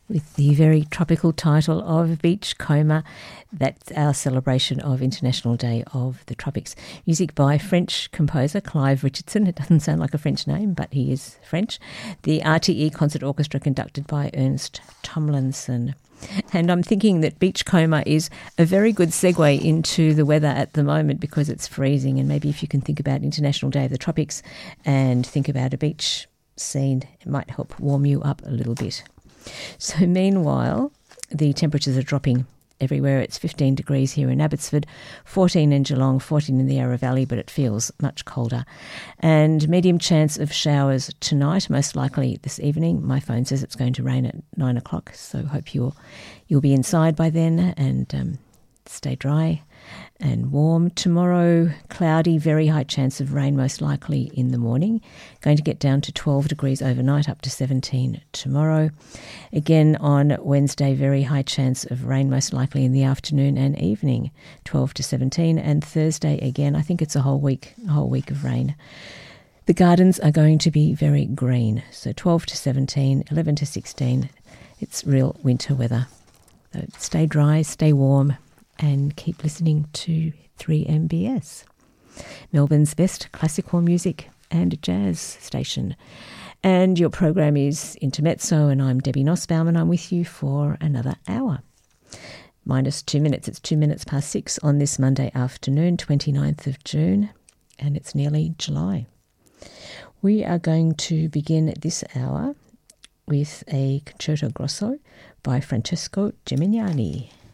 with the very tropical title of Beach Coma. That's our celebration of International Day of the Tropics. Music by French composer Clive Richardson. It doesn't sound like a French name, but he is French. The RTE Concert Orchestra conducted by Ernst Tomlinson. And I'm thinking that Beach Coma is a very good segue into the weather at the moment because it's freezing, and maybe if you can think about International Day of the Tropics and think about a beach scene, it might help warm you up a little bit. So meanwhile, the temperatures are dropping everywhere. It's 15 degrees here in Abbotsford, 14 in Geelong, 14 in the Yarra Valley, but it feels much colder. And medium chance of showers tonight, most likely this evening. My phone says it's going to rain at 9 o'clock, so hope you'll be inside by then and stay dry and warm. Tomorrow, cloudy, very high chance of rain, most likely in the morning. Going to get down to 12 degrees overnight, up to 17 tomorrow. Again, on Wednesday, very high chance of rain, most likely in the afternoon and evening, 12 to 17. And Thursday, again, I think it's a whole week of rain. The gardens are going to be very green, so 12 to 17, 11 to 16. It's real winter weather. So stay dry, stay warm, and keep listening to 3MBS, Melbourne's best classical music and jazz station. And your program is Intermezzo, and I'm Debbie Nussbaum, and I'm with you for another hour. Minus 2 minutes, it's 2 minutes past 6 on this Monday afternoon, 29th of June, and it's nearly July. We are going to begin this hour with a concerto grosso by Francesco Gimignani.